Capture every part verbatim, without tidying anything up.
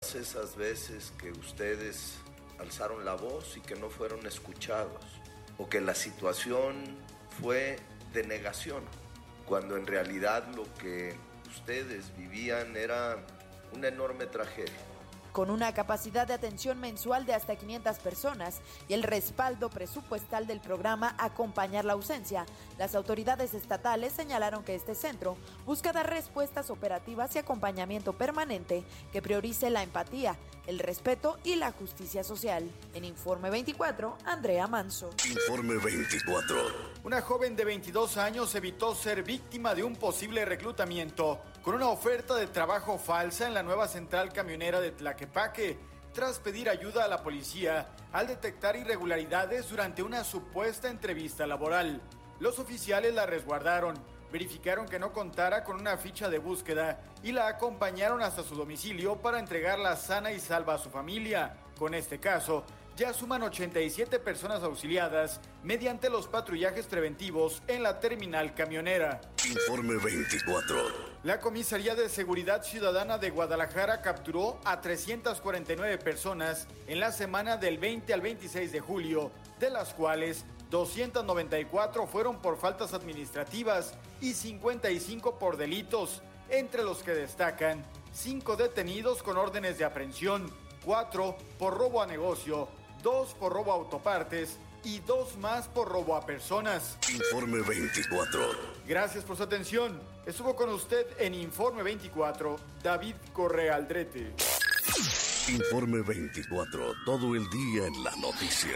todas esas veces que ustedes alzaron la voz y que no fueron escuchados, o que la situación fue de negación, cuando en realidad lo que ustedes vivían era una enorme tragedia. Con una capacidad de atención mensual de hasta quinientas personas y el respaldo presupuestal del programa Acompañar la Ausencia, las autoridades estatales señalaron que este centro busca dar respuestas operativas y acompañamiento permanente que priorice la empatía, el respeto y la justicia social. En Informe veinticuatro, Andrea Manso. Informe veinticuatro. Una joven de veintidós años evitó ser víctima de un posible reclutamiento con una oferta de trabajo falsa en la nueva central camionera de Tlaquepaque, tras pedir ayuda a la policía al detectar irregularidades durante una supuesta entrevista laboral. Los oficiales la resguardaron, verificaron que no contara con una ficha de búsqueda y la acompañaron hasta su domicilio para entregarla sana y salva a su familia. Con este caso, ya suman ochenta y siete personas auxiliadas mediante los patrullajes preventivos en la terminal camionera. Informe veinticuatro. La Comisaría de Seguridad Ciudadana de Guadalajara capturó a trescientas cuarenta y nueve personas en la semana del veinte al veintiséis de julio, de las cuales doscientas noventa y cuatro fueron por faltas administrativas y cincuenta y cinco por delitos, entre los que destacan cinco detenidos con órdenes de aprehensión, cuatro por robo a negocio, dos por robo a autopartes y dos más por robo a personas. Informe veinticuatro. Gracias por su atención. Estuvo con usted en Informe veinticuatro, David Correa Aldrete. Informe veinticuatro, todo el día en la noticia.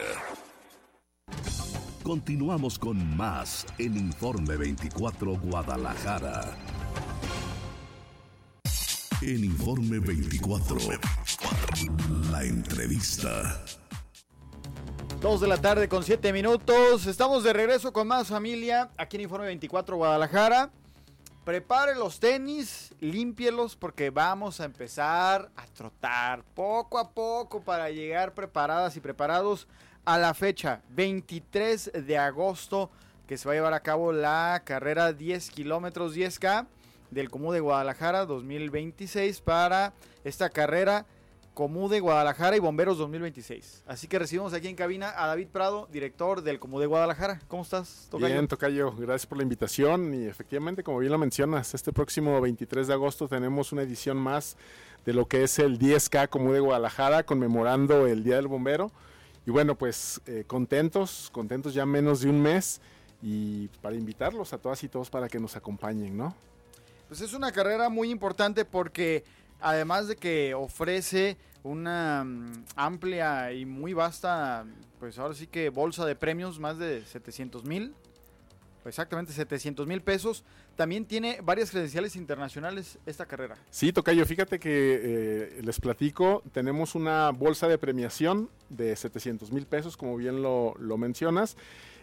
Continuamos con más en Informe veinticuatro Guadalajara. En Informe veinticuatro, la entrevista. Dos de la tarde con siete minutos. Estamos de regreso con más familia aquí en Informe veinticuatro Guadalajara. Prepare los tenis, límpielos porque vamos a empezar a trotar poco a poco para llegar preparadas y preparados a la fecha veintitrés de agosto, que se va a llevar a cabo la carrera diez kilómetros diez K del Comú de Guadalajara dos mil veintiséis para esta carrera Comú de Guadalajara y Bomberos dos mil veintiséis. Así que recibimos aquí en cabina a David Prado, director del Comú de Guadalajara. ¿Cómo estás, Tocayo? Bien, Tocayo, gracias por la invitación y efectivamente, como bien lo mencionas, este próximo veintitrés de agosto tenemos una edición más de lo que es el diez K Comú de Guadalajara, conmemorando el Día del Bombero. Y bueno, pues eh, contentos, contentos ya menos de un mes y para invitarlos a todas y todos para que nos acompañen, ¿no? Pues es una carrera muy importante porque además de que ofrece una um, amplia y muy vasta, pues ahora sí que bolsa de premios, más de setecientos mil, exactamente setecientos mil pesos, también tiene varias credenciales internacionales esta carrera. Sí, Tocayo, fíjate que eh, les platico, tenemos una bolsa de premiación de setecientos mil pesos, como bien lo, lo mencionas.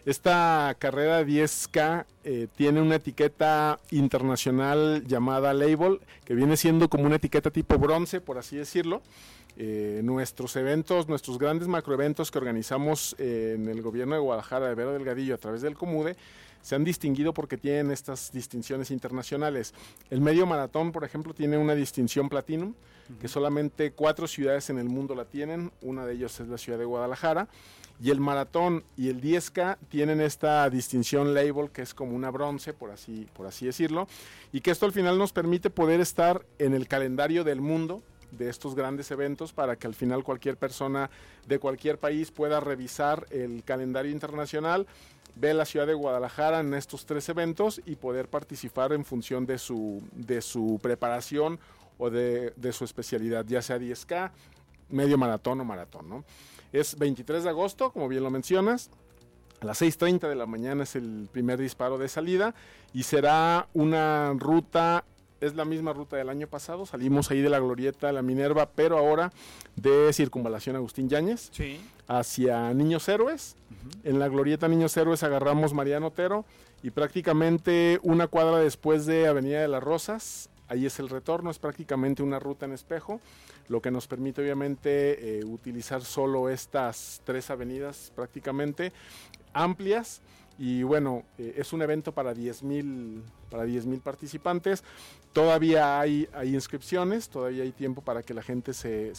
Esta carrera diez K eh, tiene una etiqueta internacional llamada Label, que viene siendo como una etiqueta tipo bronce, por así decirlo. Eh, nuestros eventos, nuestros grandes macroeventos que organizamos eh, en el gobierno de Guadalajara, de Vero Delgadillo, a través del Comude, se han distinguido porque tienen estas distinciones internacionales. El medio maratón, por ejemplo, tiene una distinción Platinum, uh-huh. que solamente cuatro ciudades en el mundo la tienen, una de ellas es la ciudad de Guadalajara, y el maratón y el diez K tienen esta distinción Label, que es como una bronce, por así, por así decirlo, y que esto al final nos permite poder estar en el calendario del mundo de estos grandes eventos, para que al final cualquier persona de cualquier país pueda revisar el calendario internacional, ve la ciudad de Guadalajara en estos tres eventos y poder participar en función de su, de su preparación o de, de su especialidad, ya sea diez K, medio maratón o maratón, ¿no? Es veintitrés de agosto, como bien lo mencionas. A las seis treinta de la mañana es el primer disparo de salida y será una ruta, es la misma ruta del año pasado, salimos ahí de la Glorieta de la Minerva, pero ahora de Circunvalación Agustín Yáñez, sí, hacia Niños Héroes. Uh-huh. En la Glorieta Niños Héroes agarramos Mariano Otero y prácticamente una cuadra después de Avenida de las Rosas, ahí es el retorno, es prácticamente una ruta en espejo, lo que nos permite obviamente eh, utilizar solo estas tres avenidas prácticamente amplias. Y bueno, eh, es un evento para diez mil para diez mil participantes. Todavía hay, hay inscripciones, todavía hay tiempo para que la gente se,